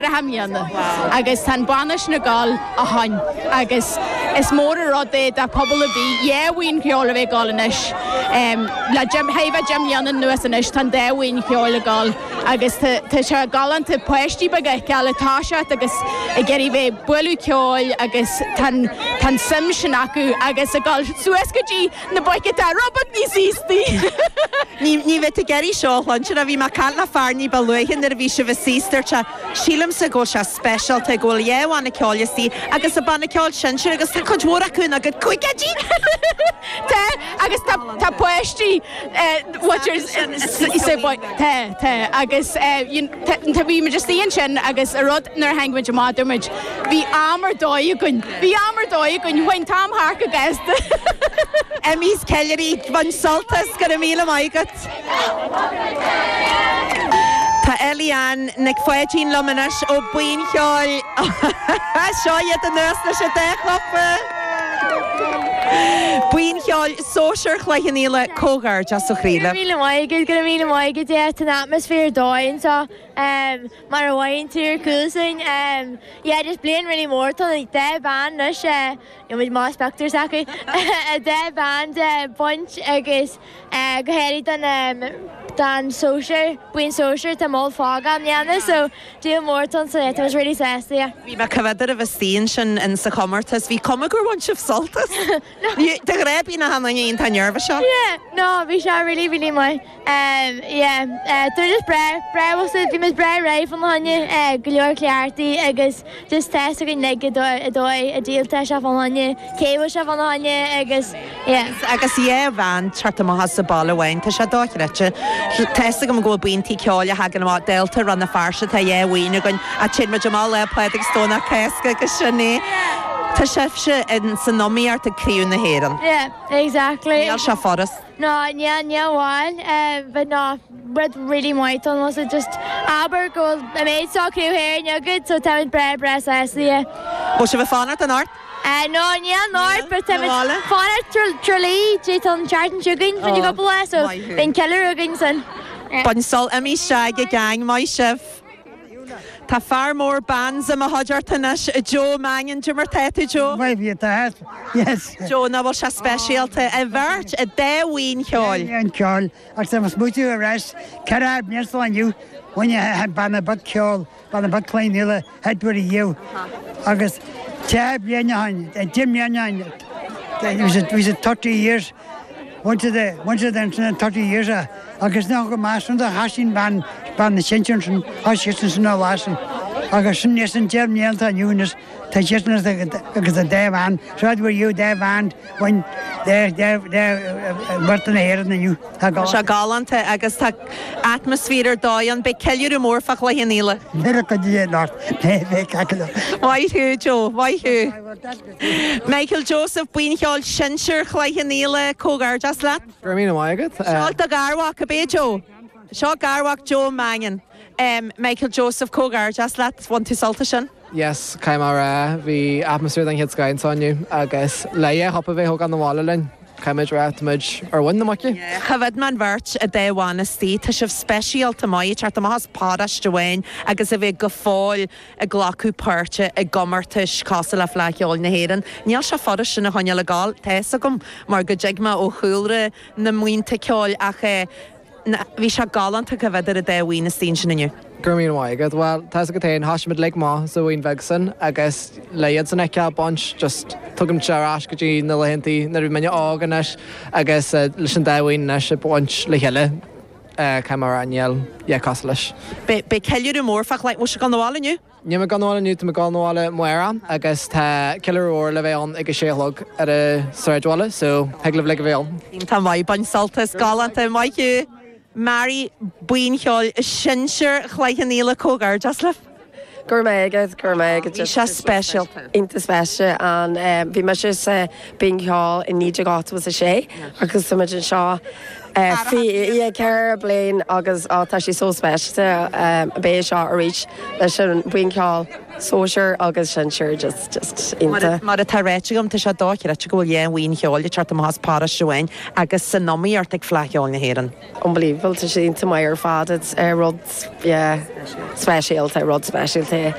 Hamíanna agus tan banis na gáil a hain agus is mór a rud é a pobl a bhí dhéhhaoin ceola bheith gálanis le heimh Jamíanna nuas inis tan déhhaoin ceola gáil agus tá se galanta poisttí bag ceala táiseat agus I geirí bheith builú ceoil agus tan sim sin acu agus a gáil suascatí na boice tá Robert ní sístaí. Ní bheith a geirí seoláin sin a bhí mar call na fearní baluchan ar a bhí se bh sístar te sílam sa ggóil se special te ggóil éháinna ceolalasí agus a banna ceáil sin agus tá chudhór acuin agad chuigadí. Tá agus tá poisttí agus tá bhí me just íon sin agus a rud nar hangmuid a máidirmuid. Bhí amar dóid gon bhain tám háca gasta. Emmys Kellery van Saltas gyda mil am aigat. Ta Elian nag fwedyn lomanas o bwyn lloi. Sioiad y nys na sy'n dechlopfa. Bwyn lloi sosiar chleich yn ila cogar jas o chríla. Gyda mil am aigat, it's an atmosphere doin, so mar a wain tu'r cwsyn. Yeah, just playing really more to like the band, nush, with more specters actually. The band bunch agus goheri dan social, bwyn social to mold fagam niana, so do more to so it was really sassy. Vi ma cyfedr y fysyn sy'n yn sa comartas, vi comagwr wan sy'n saltas. Dy greb un a hana ni un ta nerva sio? Yeah, no, vi sio really my. Yeah, they're just bre was it, vi mis bre rai van hanya, glor clarity, agus just test again neg doi a deal test van hanya, cable van hanya, agus yeah. Agus van charta ma has sa bala wain, ta sha doch reche. Test agam go bwynti ceolia hagan ma delta ran na farsha ta win agan a chin ma jamal le pledig stona casca agus shani. Ta chefse in sa nomi ar ta criw na heran. Yeah, exactly. Niall sha forest. No, yeah, one. But no, but really white on was it just aber gold. I made so crew here and you're good, so tell me bread yeah. Was you a fan at an art? No, but fan Tralee, Jayton Charton Chugging, when you go below, so Ben Keller Hugginson. Bunsol, Emmy Shag, a gang, my chef. Ta far more bands am a hodjartanas Joe Mangan Jimmer Tete Joe. Maybe at that. Yes. Joe na was a special to a vert a day ween Kjol. And Kjol. I said was much to arrest. Carab yes on you when you had banner but Kjol, banner but clean hilla had with you. August Tab Yanyan and Jim Yanyan. It was 30 years. Once of them 30 years agus now go master the hashing ban the centuries and hashes and all that. Agus yes and Jim Yelta Eunice ta just because the day van so that were you day van when they're Burton here and you gallant agus ta atmosphere doyan be kellir more fach like Neela. Never could you not. Why who Joe? Why who? Michael Joseph Buinhall Shinshire like Neela Cogar just lat. Gramina Wyatt. Shot the Garwak a bit Joe. Shot Garwak Joe Mangan. Michael Joseph Cogar just lat want to saltation. Yes, Kaimara, the atmosphere then hits guys on you. I guess Leia hop away hook on the wall line. Kaimage rat mudge or win the mucky. Covered man vert a day one a state to shift special to my chart the mas padash to win. I guess if a gafol a glaku perche a gummertish castle of like all in the head. Neil Shafarish in a honey legal tesagum Marga Jigma o Hulre na muin te kol ache. Vi sha gallant to cover a day win a station in you. Gurmeen Wyatt, well, Tasakatain, Hashmid Lake Ma, so Wayne Vegson, I guess, Layats and Eka bunch, just took him Charash, Kaji, Nilahenti, Nervimania Organish, I guess, Lishan Dawin, Nash, bunch, Lihilla, Camara, and Yell, Yakoslish. Be Kelly more fuck like what's on the wall in you? Yamaganwala new to Maganwala Moira, I guess, Killer or Leveon, Egashalog at a Sarajwala, so Heglev Legavale. In Tamai, Bunsaltas, Gallant, and Mikey. Mary Buinhall Shinshire like Neela Cogar just left. Gourmet, it's just special. Into special and we must just being hall in Nijagat was a shay because so much in Shaw. Carablain August Tashi so special Bay Shaw reach that shouldn't being hall sóisiir agus sin seir just inta. Mar a tá réitigam tá se dáir te gohfuil dhéon cheáil teart am haspára seoin agus san nóíart ag fleáil na héan. Unbelievable tá sé inta mai ar fad rud spéisialta rud spéisialta.